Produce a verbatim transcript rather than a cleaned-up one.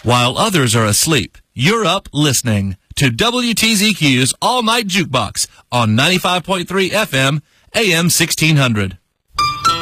While others are asleep, you're up listening to W T Z Q's All Night Jukebox on ninety-five point three F M, A M sixteen hundred.